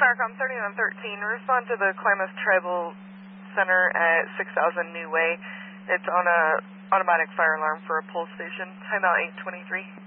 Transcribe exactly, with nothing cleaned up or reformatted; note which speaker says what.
Speaker 1: Starcom thirty-nine thirteen, respond to the Klamath Tribal Center at six thousand New Way. It's on a automatic fire alarm for a pole station. Timeout eight twenty-three.